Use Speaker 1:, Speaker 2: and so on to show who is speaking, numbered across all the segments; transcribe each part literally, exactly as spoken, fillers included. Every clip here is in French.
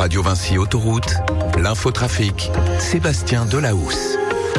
Speaker 1: Radio Vinci Autoroute, l'infotrafic, Sébastien Delahousse.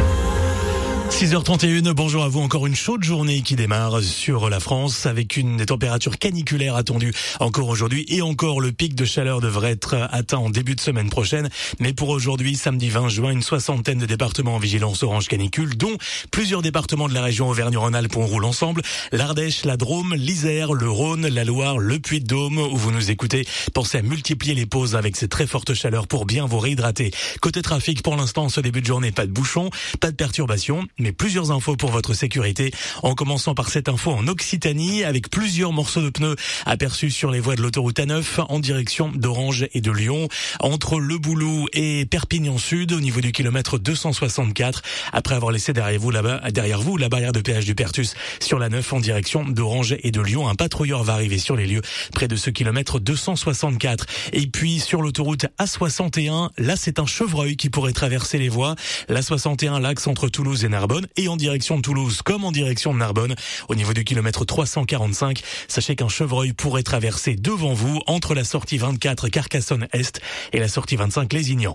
Speaker 2: six heures trente et une, bonjour à vous. Encore une chaude journée qui démarre sur la France avec une des températures caniculaires attendues encore aujourd'hui et encore le pic de chaleur devrait être atteint en début de semaine prochaine. Mais pour aujourd'hui, samedi vingt juin, une soixantaine de départements en vigilance orange canicule, dont plusieurs départements de la région Auvergne-Rhône-Alpes on roule ensemble. L'Ardèche, la Drôme, l'Isère, le Rhône, la Loire, le Puy-de-Dôme où vous nous écoutez. Pensez à multiplier les pauses avec ces très fortes chaleurs pour bien vous réhydrater. Côté trafic, pour l'instant, ce début de journée, pas de bouchons, pas de perturbations, mais plusieurs infos pour votre sécurité, en commençant par cette info en Occitanie, avec plusieurs morceaux de pneus aperçus sur les voies de l'autoroute A neuf en direction d'Orange et de Lyon, entre Le Boulou et Perpignan Sud, au niveau du kilomètre deux cent soixante-quatre, après avoir laissé derrière vous, là-bas, derrière vous la barrière de péage du Pertus sur la neuf en direction d'Orange et de Lyon. Un patrouilleur va arriver sur les lieux près de ce kilomètre deux cent soixante-quatre. Et puis sur l'autoroute A soixante et un, là c'est un chevreuil qui pourrait traverser les voies. L'A soixante et un, l'axe entre Toulouse et Narbonne, et en direction de Toulouse comme en direction de Narbonne, au niveau du kilomètre trois cent quarante-cinq. Sachez qu'un chevreuil pourrait traverser devant vous entre la sortie vingt-quatre Carcassonne-Est et la sortie vingt-cinq Lézignan.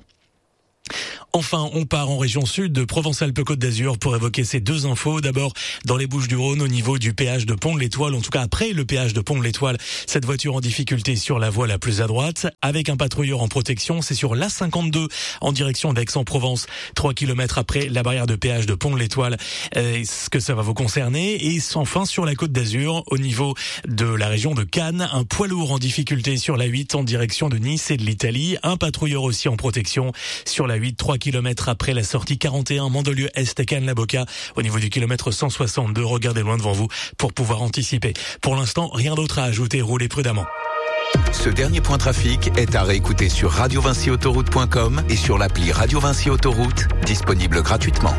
Speaker 2: Enfin, on part en région sud de Provence-Alpes-Côte d'Azur pour évoquer ces deux infos. D'abord, dans les Bouches-du-Rhône, au niveau du péage de Pont de l'Étoile, en tout cas après le péage de Pont de l'Étoile, cette voiture en difficulté sur la voie la plus à droite, avec un patrouilleur en protection. C'est sur l'A cinquante-deux en direction d'Aix-en-Provence, trois kilomètres après la barrière de péage de Pont de l'Étoile. Est-ce que ça va vous concerner? Et enfin, sur la Côte d'Azur, au niveau de la région de Cannes, un poids lourd en difficulté sur la huit en direction de Nice et de l'Italie, un patrouilleur aussi en protection sur la huit, trois kilomètres après la sortie quarante et un Mandelieu-Est Cannes-la-Boca, au niveau du kilomètre cent soixante-deux. Regardez loin devant vous pour pouvoir anticiper. Pour l'instant, rien d'autre à ajouter, roulez prudemment.
Speaker 1: Ce dernier point trafic est à réécouter sur radio vinci autoroute point com et sur l'appli Radio Vinci Autoroute, disponible gratuitement.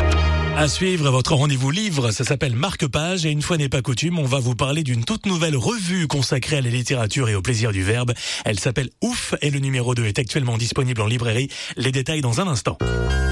Speaker 2: À suivre, votre rendez-vous livre, ça s'appelle Marque-Page et une fois n'est pas coutume, on va vous parler d'une toute nouvelle revue consacrée à la littérature et au plaisir du verbe. Elle s'appelle Ouf et le numéro deux est actuellement disponible en librairie. Les détails dans un instant.